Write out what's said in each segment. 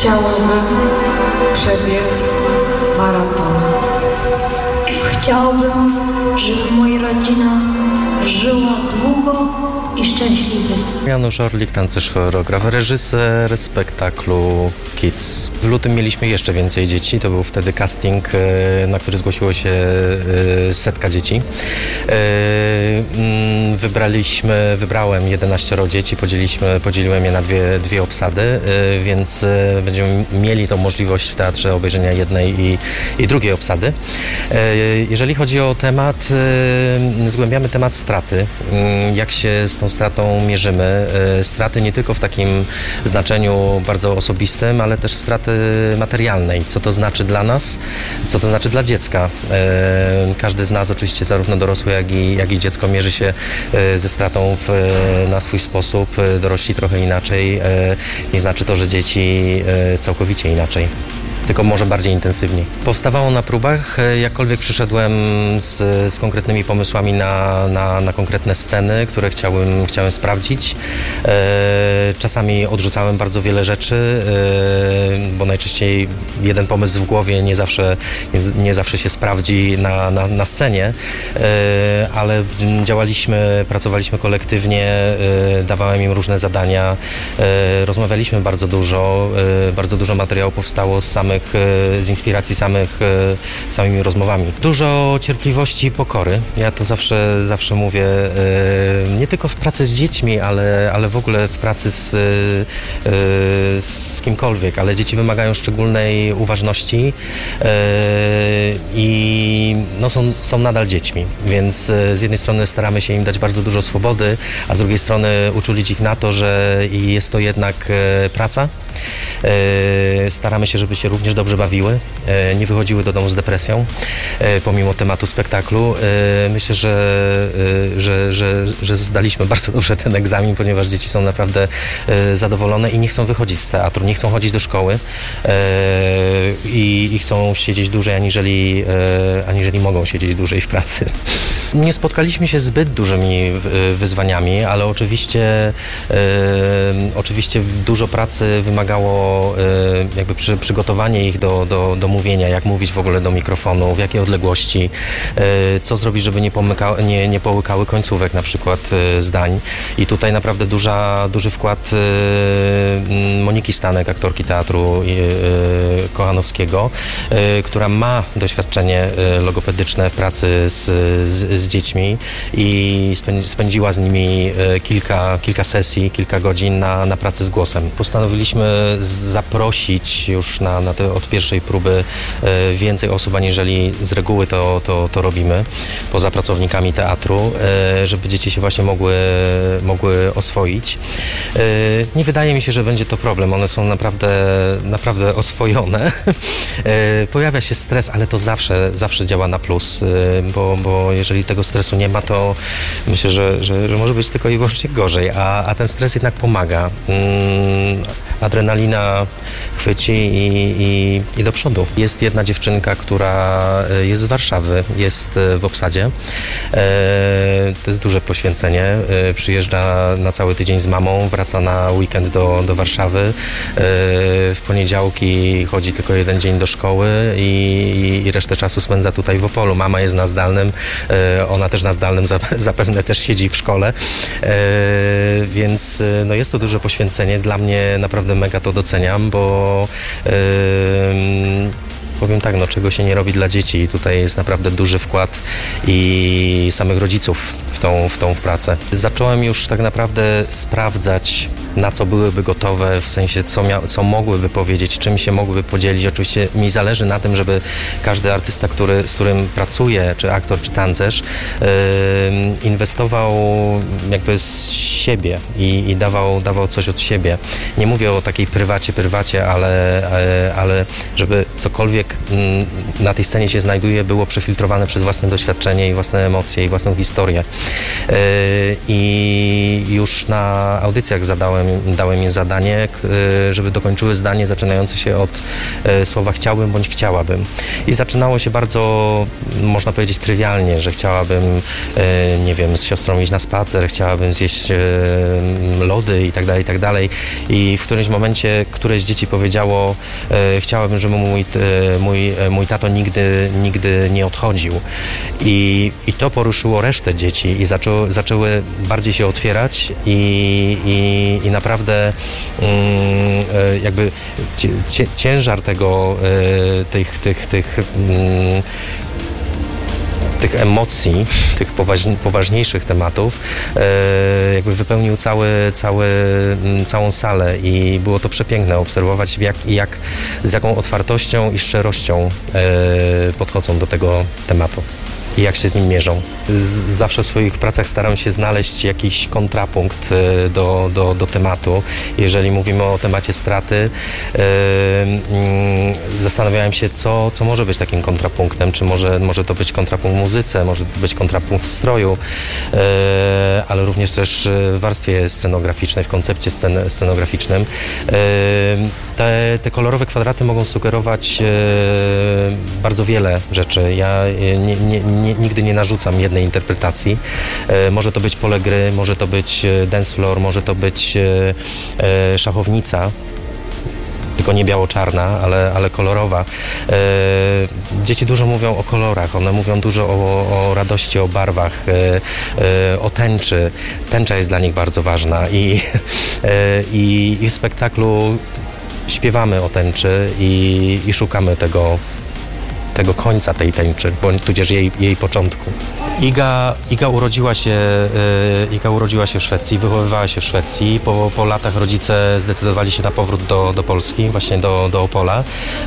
Chciałabym przebiec maraton. Chciałbym, żeby moja rodzina żyła długo i szczęśliwie. Janusz Orlik, tancerz, choreograf, reżyser spektaklu Kids. W lutym mieliśmy jeszcze więcej dzieci. To był wtedy casting, na który zgłosiło się 100 dzieci. Wybrałem 11 dzieci, podzieliłem je na dwie obsady, więc będziemy mieli tą możliwość w teatrze obejrzenia jednej i drugiej obsady. Jeżeli chodzi o temat, zgłębiamy temat straty. Jak się z tą stratą mierzymy. Straty nie tylko w takim znaczeniu bardzo osobistym, ale też straty materialnej. Co to znaczy dla nas, co to znaczy dla dziecka. Każdy z nas, oczywiście zarówno dorosły, jak i dziecko, mierzy się ze stratą na swój sposób. Dorośli trochę inaczej. Nie znaczy to, że dzieci całkowicie inaczej, tylko może bardziej intensywniej. Powstawało na próbach, jakkolwiek przyszedłem z konkretnymi pomysłami na konkretne sceny, które chciałem sprawdzić. Czasami odrzucałem bardzo wiele rzeczy, bo najczęściej jeden pomysł w głowie nie zawsze się sprawdzi na scenie, ale pracowaliśmy kolektywnie, dawałem im różne zadania, rozmawialiśmy bardzo dużo materiału powstało z inspiracji samymi rozmowami. Dużo cierpliwości i pokory. Ja to zawsze mówię, nie tylko w pracy z dziećmi, ale w ogóle w pracy z kimkolwiek, ale dzieci wymagają szczególnej uważności i są nadal dziećmi, więc z jednej strony staramy się im dać bardzo dużo swobody, a z drugiej strony uczulić ich na to, że jest to jednak praca. Staramy się, żeby się również dobrze bawiły, nie wychodziły do domu z depresją, pomimo tematu spektaklu. Myślę, że zdaliśmy bardzo dobrze ten egzamin, ponieważ dzieci są naprawdę zadowolone i nie chcą wychodzić z teatru, nie chcą chodzić do szkoły i chcą siedzieć dłużej, aniżeli mogą siedzieć dłużej w pracy. Nie spotkaliśmy się z zbyt dużymi wyzwaniami, ale oczywiście dużo pracy wymagało jakby przygotowanie ich do mówienia, jak mówić w ogóle do mikrofonu, w jakiej odległości, co zrobić, żeby nie połykały końcówek na przykład zdań. I tutaj naprawdę duży wkład Moniki Stanek, aktorki teatru Kochanowskiego, która ma doświadczenie logopedyczne w pracy z dziećmi i spędziła z nimi kilka sesji, kilka godzin na pracę z głosem. Postanowiliśmy zaprosić już od pierwszej próby więcej osób, aniżeli z reguły to robimy, poza pracownikami teatru, żeby dzieci się właśnie mogły oswoić. Nie wydaje mi się, że będzie to problem. One są naprawdę oswojone. Pojawia się stres, ale to zawsze działa na plus, bo jeżeli tego stresu nie ma, to myślę, że może być tylko i wyłącznie gorzej, a ten stres jednak pomaga. Adrenalina chwyci i do przodu. Jest jedna dziewczynka, która jest z Warszawy, jest w obsadzie. To jest duże poświęcenie. Przyjeżdża na cały tydzień z mamą, wraca na weekend do Warszawy. W poniedziałki chodzi tylko jeden dzień do szkoły i resztę czasu spędza tutaj w Opolu. Mama jest na zdalnym, ona też na zdalnym zapewne też siedzi w szkole, więc jest to duże poświęcenie. Dla mnie naprawdę mega to doceniam, bo powiem tak, czego się nie robi dla dzieci i tutaj jest naprawdę duży wkład i samych rodziców w tą pracę. Zacząłem już tak naprawdę sprawdzać, na co byłyby gotowe, w sensie co mogłyby powiedzieć, czym się mogłyby podzielić. Oczywiście mi zależy na tym, żeby każdy artysta, z którym pracuję, czy aktor, czy tancerz, inwestował jakby z siebie i dawał coś od siebie. Nie mówię o takiej prywacie, ale żeby cokolwiek na tej scenie się znajduje, było przefiltrowane przez własne doświadczenie i własne emocje i własną historię. I już na audycjach dałem im zadanie, żeby dokończyły zdanie zaczynające się od słowa chciałbym bądź chciałabym. I zaczynało się bardzo, można powiedzieć, trywialnie, że chciałabym, nie wiem, z siostrą iść na spacer, chciałabym zjeść lody i tak dalej, i tak dalej. I w którymś momencie któreś z dzieci powiedziało, chciałabym, żeby mój tato nigdy nie odchodził. I to poruszyło resztę dzieci i zaczęły bardziej się otwierać i naprawdę jakby ciężar tych emocji, tych poważniejszych tematów jakby wypełnił całą salę i było to przepiękne obserwować z jaką otwartością i szczerością podchodzą do tego tematu i jak się z nim mierzą. Zawsze w swoich pracach staram się znaleźć jakiś kontrapunkt do tematu. Jeżeli mówimy o temacie straty, zastanawiałem się, co może być takim kontrapunktem. Czy może to być kontrapunkt w muzyce, może to być kontrapunkt w stroju, ale również też w warstwie scenograficznej, w koncepcie scenograficznym. Te kolorowe kwadraty mogą sugerować bardzo wiele rzeczy. Ja nigdy nie narzucam jednej interpretacji. Może to być pole gry, może to być dance floor, może to być szachownica, tylko nie biało-czarna, ale kolorowa. Dzieci dużo mówią o kolorach, one mówią dużo o radości, o barwach, o tęczy. Tęcza jest dla nich bardzo ważna i w spektaklu śpiewamy o tęczy i szukamy tego końca tej tęczy, bądź tudzież jej początku. Iga urodziła się w Szwecji, wychowywała się w Szwecji. Po latach rodzice zdecydowali się na powrót do Polski, właśnie do Opola.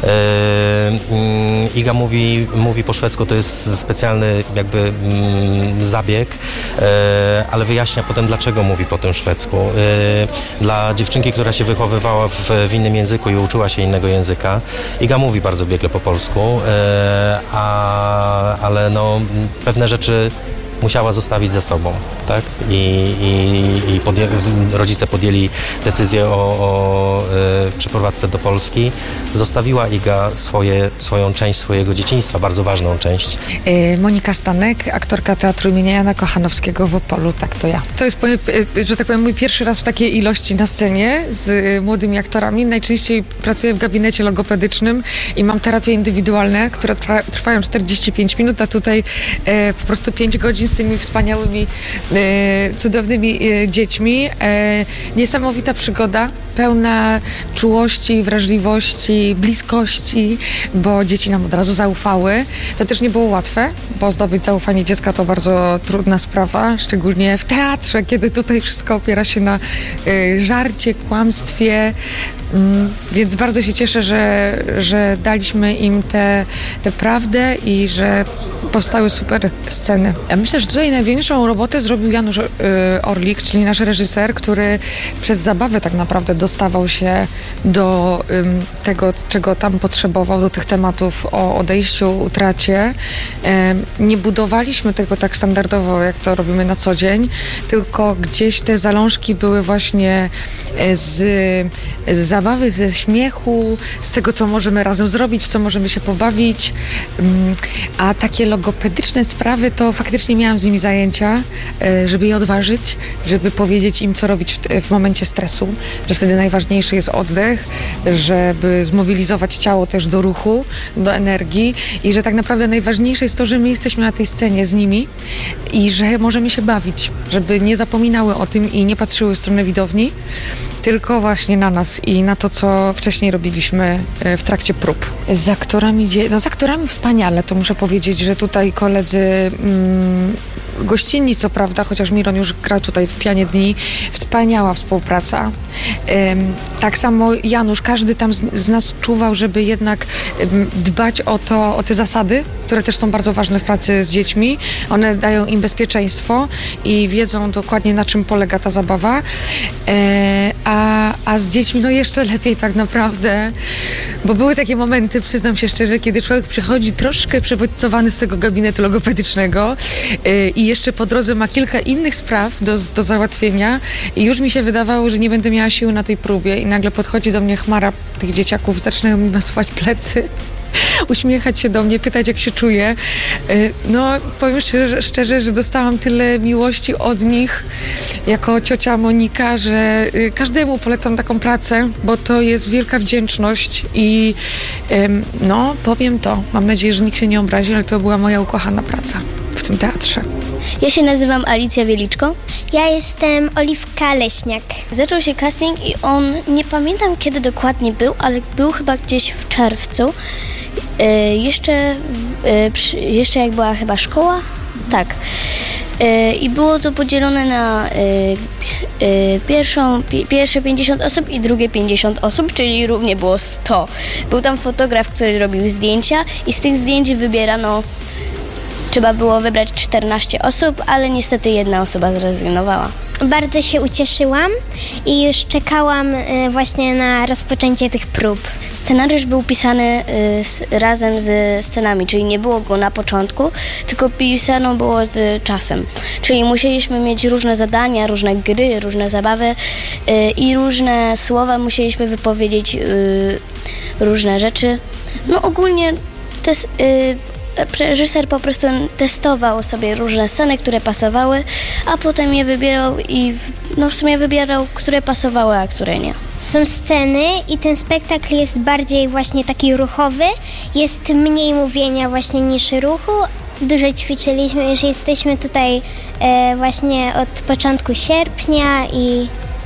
Iga mówi po szwedzku, to jest specjalny jakby zabieg, ale wyjaśnia potem, dlaczego mówi po tym szwedzku. Dla dziewczynki, która się wychowywała w innym języku i uczyła się innego języka, Iga mówi bardzo biegle po polsku, ale no, pewne rzeczy musiała zostawić ze sobą, tak? I rodzice podjęli decyzję o przeprowadzce do Polski. Zostawiła Iga swoją część swojego dzieciństwa, bardzo ważną część. Monika Stanek, aktorka Teatru imienia Jana Kochanowskiego w Opolu, tak to ja. To jest, że tak powiem, mój pierwszy raz w takiej ilości na scenie z młodymi aktorami. Najczęściej pracuję w gabinecie logopedycznym i mam terapie indywidualne, które trwają 45 minut, a tutaj po prostu 5 godzin z tymi wspaniałymi, cudownymi dziećmi. Niesamowita przygoda, pełna czułości, wrażliwości, bliskości, bo dzieci nam od razu zaufały. To też nie było łatwe, bo zdobyć zaufanie dziecka to bardzo trudna sprawa, szczególnie w teatrze, kiedy tutaj wszystko opiera się na żarcie, kłamstwie. Więc bardzo się cieszę, że daliśmy im tę prawdę i że powstały super sceny. Ja myślę, że tutaj największą robotę zrobił Janusz Orlik, czyli nasz reżyser, który przez zabawę tak naprawdę dostawał się do tego, czego tam potrzebował, do tych tematów o odejściu, utracie. Nie budowaliśmy tego tak standardowo, jak to robimy na co dzień, tylko gdzieś te zalążki były właśnie z zabawy, ze śmiechu, z tego, co możemy razem zrobić, w co możemy się pobawić. A takie logopedyczne sprawy, to faktycznie miałam z nimi zajęcia, żeby je odważyć, żeby powiedzieć im, co robić w momencie stresu, że wtedy najważniejszy jest oddech, żeby zmobilizować ciało też do ruchu, do energii i że tak naprawdę najważniejsze jest to, że my jesteśmy na tej scenie z nimi i że możemy się bawić, żeby nie zapominały o tym i nie patrzyły w stronę widowni, tylko właśnie na nas i na to, co wcześniej robiliśmy w trakcie prób. Z aktorami wspaniale, to muszę powiedzieć, że tutaj koledzy gościnni, co prawda, chociaż Miron już grał tutaj w Pianie Dni, wspaniała współpraca. Tak samo Janusz, każdy tam z nas czuwał, żeby jednak dbać o te zasady, które też są bardzo ważne w pracy z dziećmi. One dają im bezpieczeństwo i wiedzą dokładnie, na czym polega ta zabawa. A z dziećmi no jeszcze lepiej tak naprawdę, bo były takie momenty, przyznam się szczerze, kiedy człowiek przychodzi troszkę przebodźcowany z tego gabinetu logopedycznego i jeszcze po drodze ma kilka innych spraw do załatwienia i już mi się wydawało, że nie będę miała siły na tej próbie i nagle podchodzi do mnie chmara tych dzieciaków, zaczynają mi masować plecy, uśmiechać się do mnie, pytać, jak się czuję. No, powiem szczerze, że dostałam tyle miłości od nich jako ciocia Monika, że każdemu polecam taką pracę, bo to jest wielka wdzięczność i no, powiem to. Mam nadzieję, że nikt się nie obrazi, ale to była moja ukochana praca w tym teatrze. Ja się nazywam Alicja Wieliczko. Ja jestem Oliwka Leśniak. Zaczął się casting i on, nie pamiętam kiedy dokładnie był, ale był chyba gdzieś w czerwcu. Jeszcze jak była chyba szkoła? Tak. I było to podzielone na pierwsze 50 osób i drugie 50 osób, czyli równie było 100. Był tam fotograf, który robił zdjęcia i z tych zdjęć wybierano, trzeba było wybrać 14 osób, ale niestety jedna osoba zrezygnowała. Bardzo się ucieszyłam i już czekałam właśnie na rozpoczęcie tych prób. Scenariusz był pisany razem ze scenami, czyli nie było go na początku, tylko pisano było z czasem. Czyli musieliśmy mieć różne zadania, różne gry, różne zabawy i różne słowa, musieliśmy wypowiedzieć różne rzeczy. No ogólnie reżyser po prostu testował sobie różne sceny, które pasowały, a potem je wybierał i w sumie wybierał, które pasowały, a które nie. Są sceny i ten spektakl jest bardziej właśnie taki ruchowy, jest mniej mówienia właśnie niż ruchu. Dużo ćwiczyliśmy, już jesteśmy tutaj właśnie od początku sierpnia i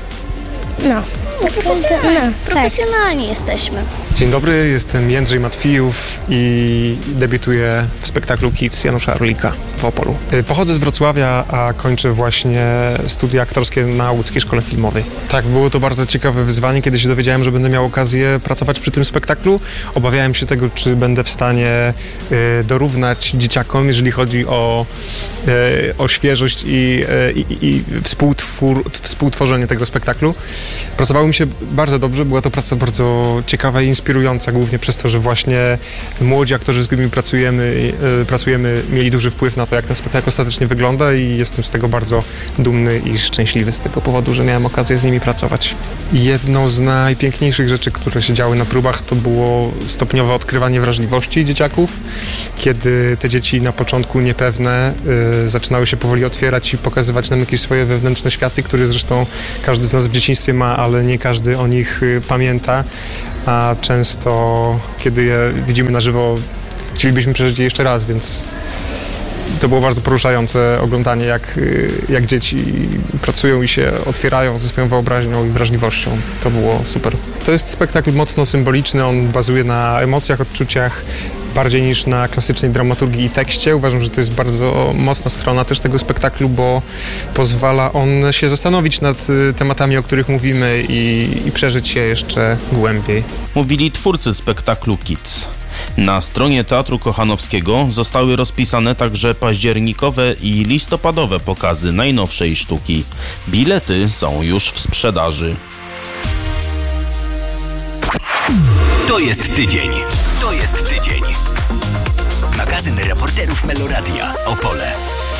Profesjonalni jesteśmy. Dzień dobry, jestem Jędrzej Matwijów i debiutuję w spektaklu Kids Janusza Orlika w Opolu. Pochodzę z Wrocławia, a kończę właśnie studia aktorskie na Łódzkiej Szkole Filmowej. Tak, było to bardzo ciekawe wyzwanie, kiedy się dowiedziałem, że będę miał okazję pracować przy tym spektaklu. Obawiałem się tego, czy będę w stanie dorównać dzieciakom, jeżeli chodzi o świeżość i współtworzenie tego spektaklu. Pracowało mi się bardzo dobrze, była to praca bardzo ciekawa i inspirująca, głównie przez to, że właśnie młodzi aktorzy, z którymi pracujemy, mieli duży wpływ na to, jak ten spektakl ostatecznie wygląda i jestem z tego bardzo dumny i szczęśliwy z tego powodu, że miałem okazję z nimi pracować. Jedną z najpiękniejszych rzeczy, które się działy na próbach, to było stopniowe odkrywanie wrażliwości dzieciaków, kiedy te dzieci na początku niepewne zaczynały się powoli otwierać i pokazywać nam jakieś swoje wewnętrzne światy, które zresztą każdy z nas w dzieciństwie ma, ale nie każdy o nich pamięta, a często, kiedy je widzimy na żywo, chcielibyśmy przeżyć je jeszcze raz, więc to było bardzo poruszające oglądanie, jak dzieci pracują i się otwierają ze swoją wyobraźnią i wrażliwością. To było super. To jest spektakl mocno symboliczny, on bazuje na emocjach, odczuciach, bardziej niż na klasycznej dramaturgii i tekście. Uważam, że to jest bardzo mocna strona też tego spektaklu, bo pozwala on się zastanowić nad tematami, o których mówimy i przeżyć je jeszcze głębiej. Mówili twórcy spektaklu Kids. Na stronie Teatru Kochanowskiego zostały rozpisane także październikowe i listopadowe pokazy najnowszej sztuki. Bilety są już w sprzedaży. To jest tydzień. Magazyn reporterów Meloradia Opole.